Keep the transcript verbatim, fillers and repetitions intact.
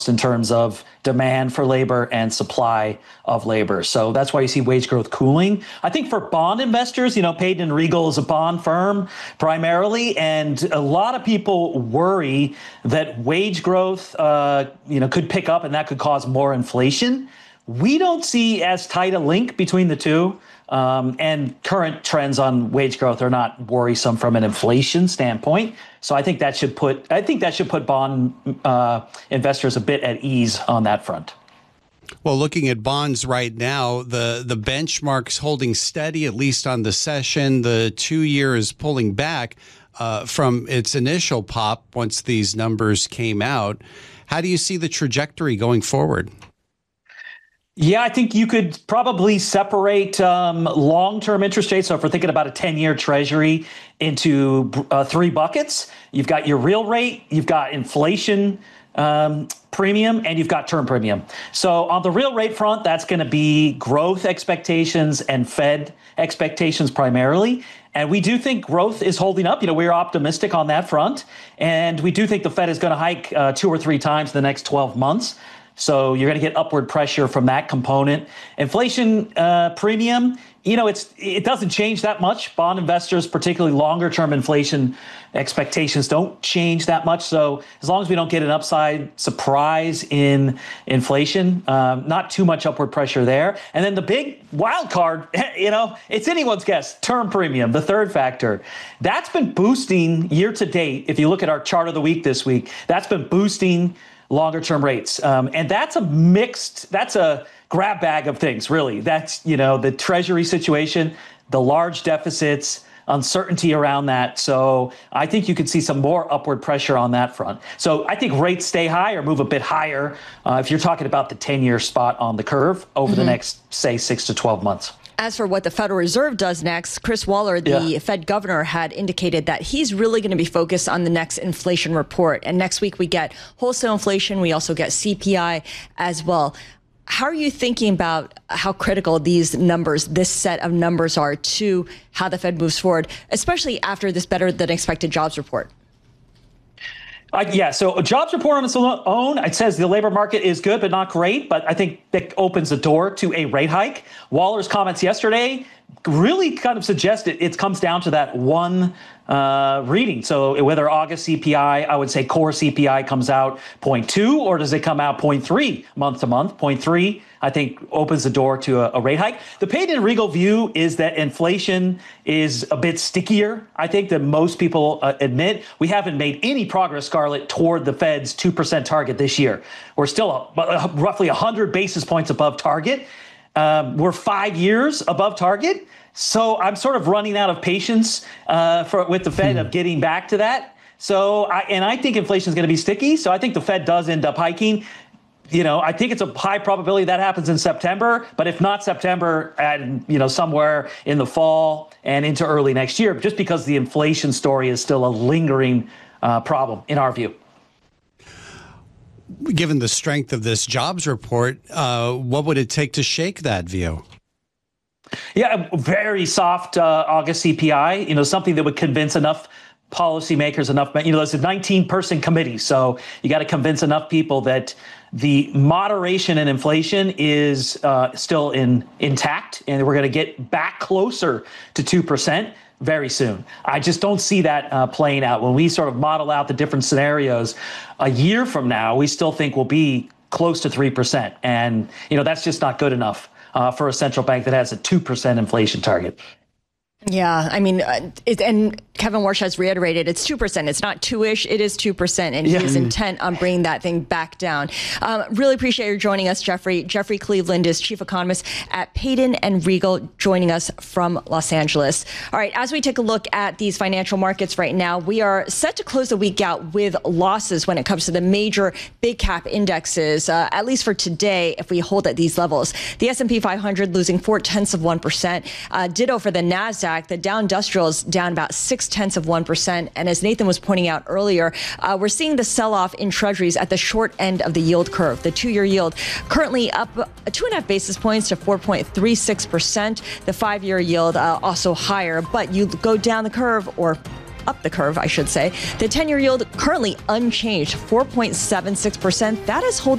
in terms of demand for labor and supply of labor. So that's why you see wage growth cooling. I think for bond investors, you know, Payden and Regal is a bond firm primarily, and a lot of people worry that wage growth, uh, you know, could pick up and that could cause more inflation. We don't see as tight a link between the two. Um, and current trends on wage growth are not worrisome from an inflation standpoint. So I think that should put I think that should put bond uh, investors a bit at ease on that front. Well, looking at bonds right now, the, the benchmark's holding steady, at least on the session. The two-year is pulling back uh, from its initial pop once these numbers came out. How do you see the trajectory going forward? Yeah, I think you could probably separate um, long-term interest rates. So if we're thinking about a ten-year treasury into uh, three buckets, you've got your real rate, you've got inflation um, premium, and you've got term premium. So on the real rate front, that's going to be growth expectations and Fed expectations primarily. And we do think growth is holding up. You know, we're optimistic on that front. And we do think the Fed is going to hike uh, two or three times in the next twelve months. So you're going to get upward pressure from that component. Inflation uh, premium, you know, it's it doesn't change that much. Bond investors, particularly longer term inflation expectations, don't change that much. So as long as we don't get an upside surprise in inflation, um, not too much upward pressure there. And then the big wild card, you know, it's anyone's guess, term premium, the third factor. That's been boosting year to date. If you look at our chart of the week this week, that's been boosting longer term rates. Um, and that's a mixed, that's a grab bag of things, really. That's, you know, the Treasury situation, the large deficits, uncertainty around that. So I think you could see some more upward pressure on that front. So I think rates stay high or move a bit higher uh, if you're talking about the ten-year spot on the curve over mm-hmm. the next, say, six to twelve months. As for what the Federal Reserve does next, Chris Waller, the yeah. Fed governor, had indicated that he's really going to be focused on the next inflation report. And next week we get wholesale inflation. We also get C P I as well. How are you thinking about how critical these numbers, this set of numbers are to how the Fed moves forward, especially after this better than expected jobs report? Uh, yeah, so a jobs report on its own, it says the labor market is good, but not great. But I think that opens the door to a rate hike. Waller's comments yesterday really kind of suggested it comes down to that one uh, reading. So whether August C P I, I would say core C P I comes out zero point two, or does it come out zero point three month to month? zero point three, I think, opens the door to a, a rate hike. The Payden and Regal view is that inflation is a bit stickier, I think, than most people uh, admit. We haven't made any progress, Scarlett, toward the Fed's two percent target this year. We're still a, a, roughly one hundred basis points above target. Um, we're five years above target. So I'm sort of running out of patience uh, for, with the Fed hmm. of getting back to that. So, I, and I think inflation is going to be sticky. So I think the Fed does end up hiking. You know, I think it's a high probability that happens in September, but if not September, and you know, somewhere in the fall and into early next year, just because the inflation story is still a lingering uh, problem in our view. Given the strength of this jobs report, uh, what would it take to shake that view? Yeah, a very soft uh, August C P I, you know, something that would convince enough policymakers, enough, you know, there's a nineteen person committee. So you got to convince enough people that the moderation in inflation is uh, still in intact, and we're going to get back closer to two percent very soon. I just don't see that uh, playing out. When we sort of model out the different scenarios, a year from now, we still think we'll be close to three percent. And, you know, that's just not good enough uh, for a central bank that has a two percent inflation target. Yeah, I mean, uh, it, and Kevin Warsh has reiterated it's two percent. It's not two-ish, it is two percent, and yeah. he is intent on bringing that thing back down. Um, really appreciate you joining us, Jeffrey. Jeffrey Cleveland is chief economist at Payden and Regal, joining us from Los Angeles. All right, as we take a look at these financial markets right now, we are set to close the week out with losses when it comes to the major big cap indexes, uh, at least for today, if we hold at these levels. The S and P five hundred losing four tenths of one percent. Uh, ditto for the NASDAQ. The Dow Industrial is down about six tenths of one percent. And as Nathan was pointing out earlier, uh, we're seeing the sell-off in treasuries at the short end of the yield curve. The two-year yield currently up two and a half basis points to four point three six percent. The five-year yield uh, also higher. But you go down the curve or up the curve, I should say. The ten-year yield currently unchanged, four point seven six percent. That is holding